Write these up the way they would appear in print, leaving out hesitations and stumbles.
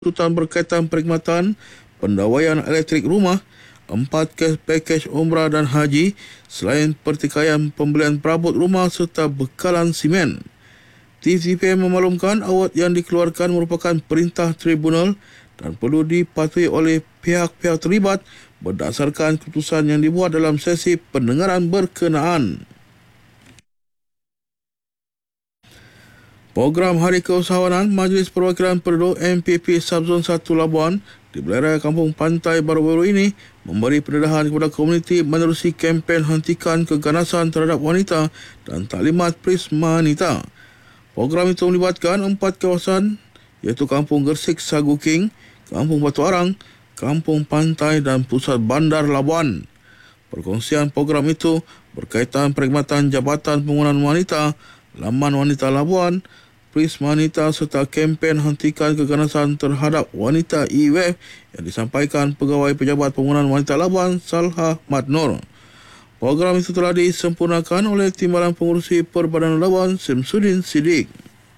tuntutan berkaitan perkhidmatan pendawaian elektrik rumah, 4 pakej umrah dan haji, selain pertikaian pembelian perabot rumah serta bekalan simen. TVPM memaklumkan award yang dikeluarkan merupakan perintah tribunal dan perlu dipatuhi oleh pihak-pihak terlibat berdasarkan keputusan yang dibuat dalam sesi pendengaran berkenaan. Program Hari Keusahawanan Majlis Perwakilan Penduduk MPP Subzon 1 Labuan di Belerai Kampung Pantai baru-baru ini memberi pendedahan kepada komuniti menerusi kempen hentikan keganasan terhadap wanita dan taklimat Prisma Anita. Program itu melibatkan 4 kawasan iaitu Kampung Gersik Sagu King, Kampung Batu Arang, Kampung Pantai dan Pusat Bandar Labuan. Perkongsian program itu berkaitan perkhidmatan Jabatan Pembangunan Wanita, Laman Wanita Labuan, Prisma Anita serta kempen hentikan keganasan terhadap wanita e-web yang disampaikan Pegawai Pejabat Pembangunan Wanita Labuan Salha Mat Nur. Program itu telah disempurnakan oleh Timbalan Pengurusi Perbadanan Labuan Samsudin Siddiq.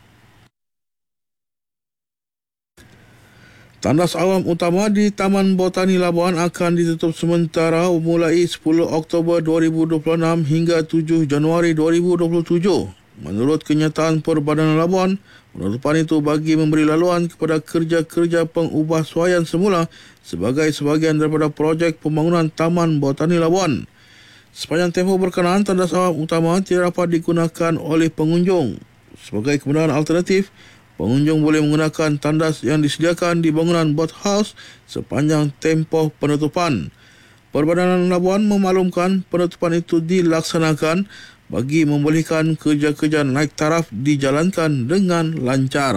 Tandas awam utama di Taman Botani Labuan akan ditutup sementara mulai 10 Oktober 2026 hingga 7 Januari 2027. Menurut kenyataan Perbadanan Labuan, penutupan itu bagi memberi laluan kepada kerja-kerja pengubahsuaian semula sebagai sebahagian daripada projek pembangunan Taman Botani Labuan. Sepanjang tempoh berkenaan, tandas awam utama tidak dapat digunakan oleh pengunjung. Sebagai kebenaran alternatif, pengunjung boleh menggunakan tandas yang disediakan di bangunan boathouse sepanjang tempoh penutupan. Perbadanan Labuan memaklumkan penutupan itu dilaksanakan bagi membolehkan kerja-kerja naik taraf dijalankan dengan lancar.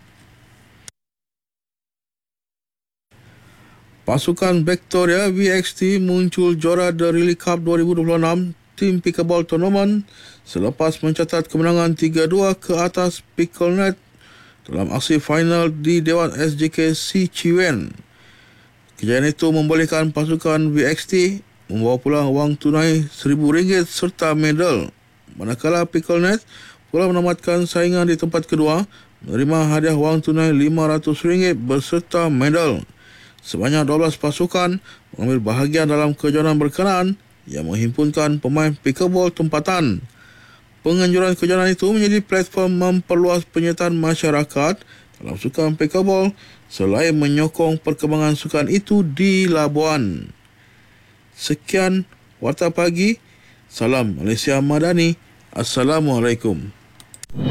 Pasukan Victoria VXT muncul juara The Rally Cup 2026 Tim Pickleball Tournament selepas mencatat kemenangan 3-2 ke atas PickleNet dalam aksi final di Dewan SJK Si Chiwen. Kejayaan itu membolehkan pasukan VXT membawa pulang wang tunai RM1,000 serta medal. Manakala PickleNet pula menamatkan saingan di tempat kedua, menerima hadiah wang tunai RM500 berserta medal. Sebanyak 12 pasukan mengambil bahagian dalam kejohanan berkenaan yang menghimpunkan pemain pickleball tempatan. Penganjuran kejohanan itu menjadi platform memperluas penyertaan masyarakat dalam sukan pickleball selain menyokong perkembangan sukan itu di Labuan. Sekian Warta Pagi. Salam Malaysia Madani. Assalamualaikum.